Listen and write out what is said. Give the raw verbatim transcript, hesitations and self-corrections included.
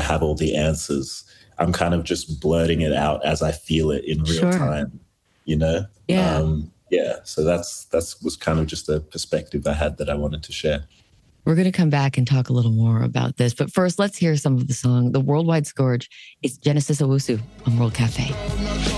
have all the answers. I'm kind of just blurting it out as I feel it in real Sure. time, you know? Yeah. Um, yeah. So that's, that's was kind of just a perspective I had that I wanted to share. We're going to come back and talk a little more about this. But first, let's hear some of the song, The Worldwide Scourge. It's Genesis Owusu on World Cafe.